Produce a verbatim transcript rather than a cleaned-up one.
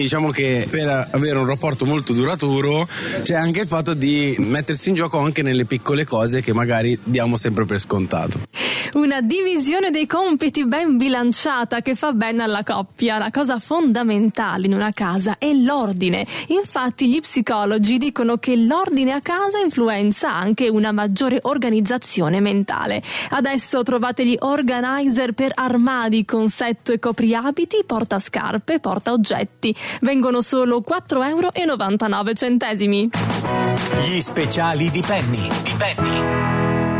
Diciamo che per avere un rapporto molto duraturo c'è anche il fatto di mettersi in gioco anche nelle piccole cose che magari diamo sempre per scontato. Una divisione dei compiti ben bilanciata che fa bene alla coppia. La cosa fondamentale in una casa è l'ordine. Infatti gli psicologi dicono che l'ordine a casa influenza anche una maggiore organizzazione mentale. Adesso trovate gli organizer per armadi con set copriabiti, portascarpe, portaoggetti. Vengono solo quattro euro e novantanove centesimi. Gli speciali di Penny. Di Penny.